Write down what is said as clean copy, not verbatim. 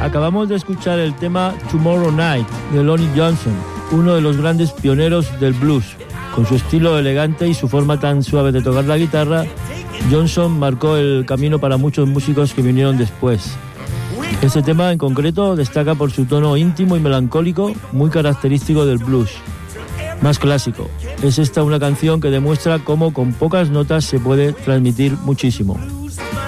Acabamos de escuchar el tema Tomorrow Night de Lonnie Johnson, uno de los grandes pioneros del blues. Con su estilo elegante y su forma tan suave de tocar la guitarra, Johnson marcó el camino para muchos músicos que vinieron después. Este tema en concreto destaca por su tono íntimo y melancólico, muy característico del blues. Más clásico, es esta una canción que demuestra cómo con pocas notas se puede transmitir muchísimo.